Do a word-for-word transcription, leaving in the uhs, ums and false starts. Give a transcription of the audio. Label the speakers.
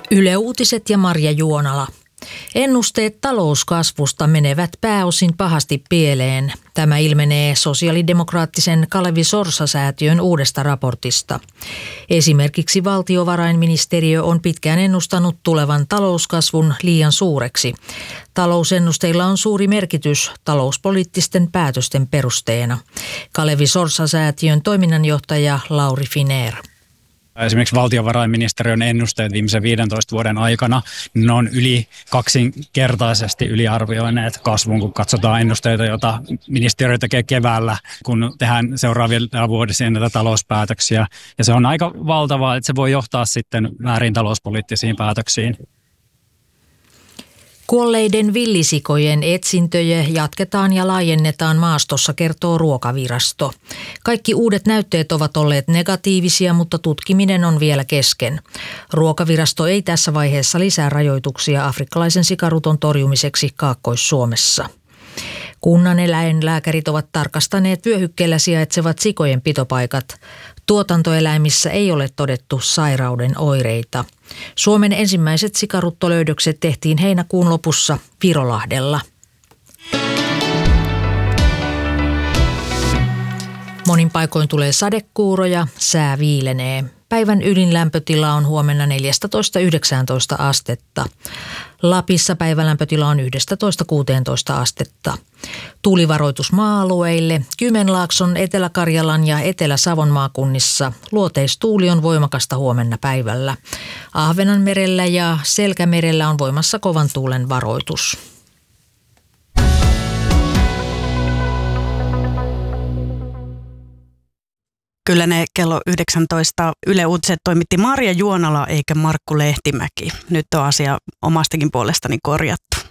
Speaker 1: Yle Uutiset ja Marja Juonala. Ennusteet talouskasvusta menevät pääosin pahasti pieleen. Tämä ilmenee sosiaalidemokraattisen Kalevi Sorsa-säätiön uudesta raportista. Esimerkiksi valtiovarainministeriö on pitkään ennustanut tulevan talouskasvun liian suureksi. Talousennusteilla on suuri merkitys talouspoliittisten päätösten perusteena. Kalevi Sorsa-säätiön toiminnanjohtaja Lauri Finnair.
Speaker 2: Esimerkiksi valtiovarainministeriön ennusteet viimeisen viidentoista vuoden aikana, ne on yli kaksinkertaisesti yliarvioineet kasvun, kun katsotaan ennusteita, joita ministeriö tekee keväällä, kun tehdään seuraavia vuodisia näitä talouspäätöksiä. Ja se on aika valtavaa, että se voi johtaa sitten väärin talouspoliittisiin päätöksiin.
Speaker 1: Kuolleiden villisikojen etsintöjä jatketaan ja laajennetaan maastossa, kertoo Ruokavirasto. Kaikki uudet näytteet ovat olleet negatiivisia, mutta tutkiminen on vielä kesken. Ruokavirasto ei tässä vaiheessa lisää rajoituksia afrikkalaisen sikaruton torjumiseksi Kaakkois-Suomessa. Kunnan eläinlääkärit ovat tarkastaneet vyöhykkeellä sijaitsevat sikojen pitopaikat. Tuotantoeläimissä ei ole todettu sairauden oireita. Suomen ensimmäiset sikaruttolöydökset tehtiin heinäkuun lopussa Virolahdella. Monin paikoin tulee sadekuuroja, sää viilenee. Päivän ylin lämpötila on huomenna neljätoista yhdeksäntoista astetta. Lapissa päivälämpötila on yksitoista kuusitoista astetta. Tuulivaroitus maa-alueille. Kymenlaakson, Etelä-Karjalan ja Etelä-Savon maakunnissa luoteistuuli on voimakasta huomenna päivällä. Ahvenanmerellä ja Selkämerellä on voimassa kovan tuulen varoitus.
Speaker 3: Kyllä ne kello yhdeksäntoista Yle Uutiset toimitti Marja Juonala eikä Markku Lehtimäki. Nyt on asia omastakin puolestani korjattu.